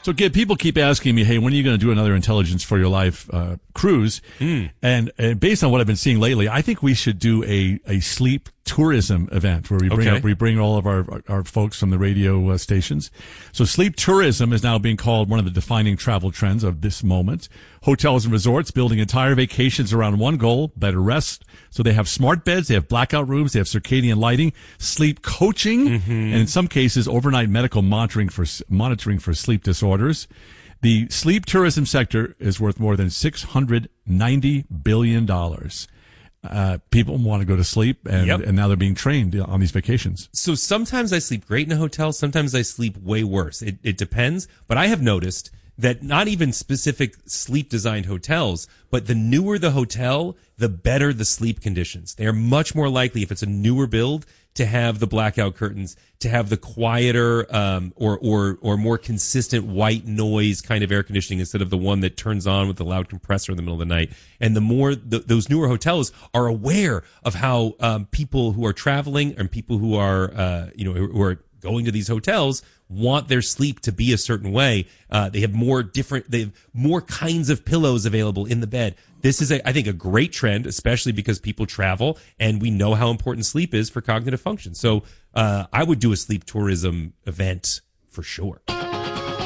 So people keep asking me, hey, when are you going to do another Intelligence for Your Life cruise? And based on what I've been seeing lately, I think we should do a sleep tourism event where we bring all of our folks from the radio stations. So sleep tourism is now being called one of the defining travel trends of this moment. Hotels and resorts building entire vacations around one goal, better rest. So they have smart beds, they have blackout rooms, they have circadian lighting, sleep coaching, and in some cases overnight medical monitoring for sleep disorders. The sleep tourism sector is worth more than $690 billion. People want to go to sleep, and now they're being trained on these vacations. So sometimes I sleep great in a hotel, sometimes I sleep way worse. It depends, but I have noticed that not even specific sleep designed hotels, but the newer the hotel, the better the sleep conditions. They are much more likely, if it's a newer build, to have the blackout curtains, to have the quieter or more consistent white noise kind of air conditioning instead of the one that turns on with the loud compressor in the middle of the night. And the more those newer hotels are aware of how people who are traveling and people who are who are going to these hotels want their sleep to be a certain way. They have more kinds of pillows available in the bed. This is, I think, a great trend, especially because people travel and we know how important sleep is for cognitive function. So I would do a sleep tourism event for sure.